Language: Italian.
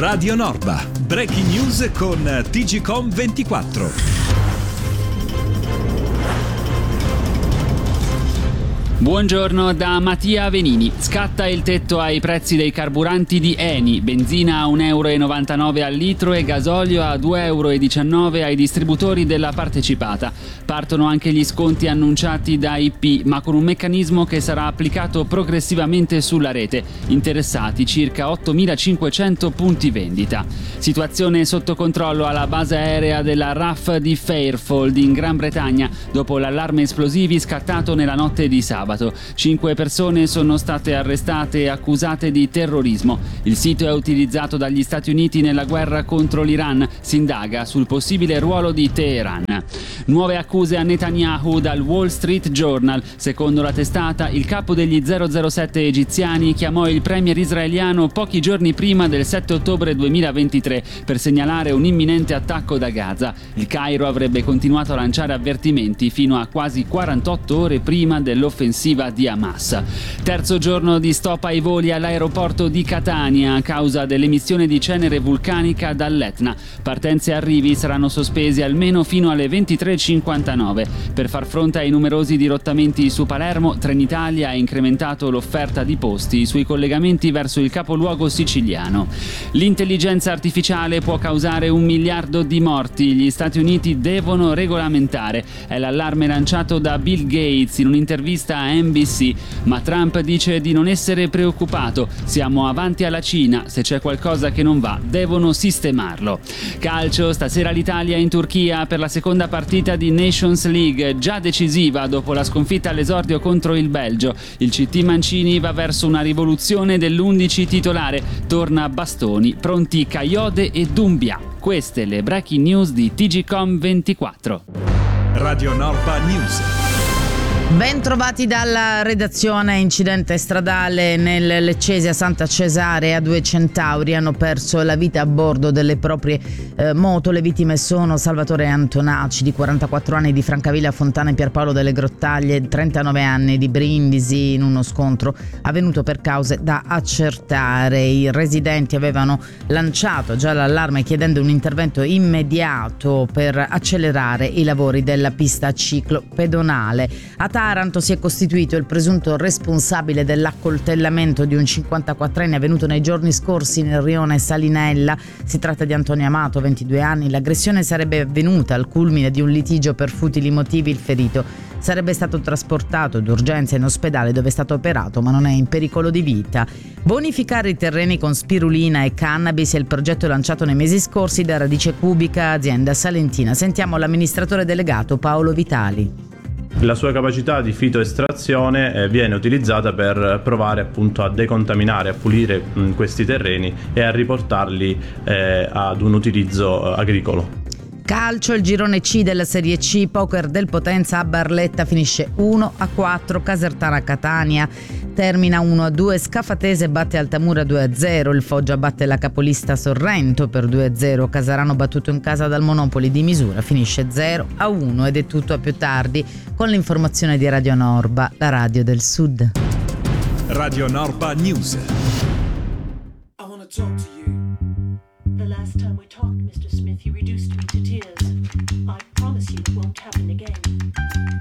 Radio Norba, breaking news con TGCOM24. Buongiorno da Mattia Venini. Scatta il tetto ai prezzi dei carburanti di Eni, benzina a 1,99 € al litro e gasolio a 2,19 € ai distributori della partecipata. Partono anche gli sconti annunciati da IP, ma con un meccanismo che sarà applicato progressivamente sulla rete. Interessati circa 8.500 punti vendita. Situazione sotto controllo alla base aerea della RAF di Fairfold in Gran Bretagna dopo l'allarme esplosivi scattato nella notte di sabato. 5 persone sono state arrestate e accusate di terrorismo. Il sito è utilizzato dagli Stati Uniti nella guerra contro l'Iran. Si indaga sul possibile ruolo di Teheran. Nuove accuse a Netanyahu dal Wall Street Journal. Secondo la testata, il capo degli 007 egiziani chiamò il premier israeliano pochi giorni prima del 7 ottobre 2023 per segnalare un imminente attacco da Gaza. Il Cairo avrebbe continuato a lanciare avvertimenti fino a quasi 48 ore prima dell'offensiva di Hamas. Terzo giorno di stop ai voli all'aeroporto di Catania a causa dell'emissione di cenere vulcanica dall'Etna. Partenze e arrivi saranno sospesi almeno fino alle 23:59. Per far fronte ai numerosi dirottamenti su Palermo, Trenitalia ha incrementato l'offerta di posti sui collegamenti verso il capoluogo siciliano. L'intelligenza artificiale può causare 1 miliardo di morti. Gli Stati Uniti devono regolamentare. È l'allarme lanciato da Bill Gates in un'intervista a NBC, ma Trump dice di non essere preoccupato. Siamo avanti alla Cina, se c'è qualcosa che non va, devono sistemarlo. Calcio, stasera l'Italia in Turchia per la seconda partita di Nations League, già decisiva dopo la sconfitta all'esordio contro il Belgio. Il CT Mancini va verso una rivoluzione dell'11 titolare. Torna Bastoni, pronti Kayode e Doumbia. Queste le breaking news di TGCOM24. Radio Norba News. Ben trovati dalla redazione. Incidente stradale nel Leccese a Santa Cesarea. 2 centauri hanno perso la vita a bordo delle proprie moto. Le vittime sono Salvatore Antonaci di 44 anni di Francavilla Fontana e Pierpaolo delle Grottaglie 39 anni di Brindisi in uno scontro avvenuto per cause da accertare. I residenti avevano lanciato già l'allarme chiedendo un intervento immediato per accelerare i lavori della pista ciclo pedonale. A Taranto si è costituito il presunto responsabile dell'accoltellamento di un 54enne avvenuto nei giorni scorsi nel rione Salinella. Si tratta di Antonio Amato, 22 anni. L'aggressione sarebbe avvenuta al culmine di un litigio per futili motivi. Il ferito sarebbe stato trasportato d'urgenza in ospedale dove è stato operato, ma non è in pericolo di vita. Bonificare i terreni con spirulina e cannabis è il progetto lanciato nei mesi scorsi da Radice Cubica, azienda salentina. Sentiamo l'amministratore delegato Paolo Vitali. La sua capacità di fitoestrazione viene utilizzata per provare appunto a decontaminare, a pulire questi terreni e a riportarli ad un utilizzo agricolo. Calcio, il girone C della Serie C, poker del Potenza a Barletta finisce 1-4, Casertana Catania termina 1-2, Scafatese batte Altamura 2-0, il Foggia batte la capolista Sorrento per 2-0, Casarano battuto in casa dal Monopoli di Misura finisce 0-1 ed è tutto a più tardi con l'informazione di Radio Norba, la radio del Sud. Radio Norba News. I want to talk to you. The last time we talked, Mr. Smith, you reduced me to tears. I promise you it won't happen again.